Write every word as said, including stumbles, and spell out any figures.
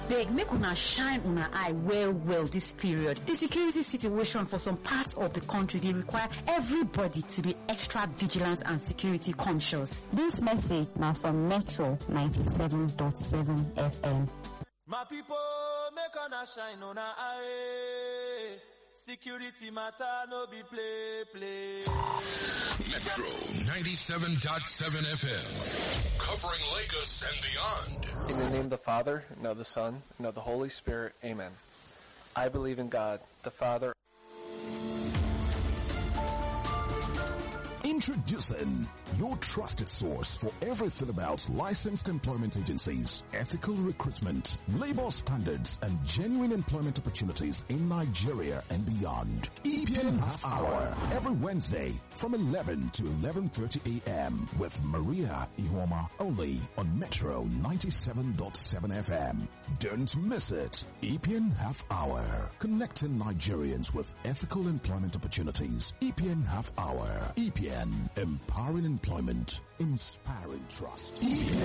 beg make una shine una eye well well this period. The security situation for some parts of the country dey require everybody to be extra vigilant and security conscious. This message now from Metro ninety-seven point seven F M. My people, make una shine on a eye. Security matter no be play play. Metro ninety-seven point seven F M, covering Lagos and beyond. In the name of the Father, and of the Son, and of the Holy Spirit, amen. I believe in God, the Father. Introducing your trusted source for everything about licensed employment agencies, ethical recruitment, labor standards, and genuine employment opportunities in Nigeria and beyond. E P N Half Hour, every Wednesday from eleven to eleven thirty a m with Maria Ihoma, only on Metro ninety-seven point seven F M. Don't miss it. E P N Half Hour, connecting Nigerians with ethical employment opportunities. E P N Half Hour. E P N, empowering employment, inspiring trust. E P N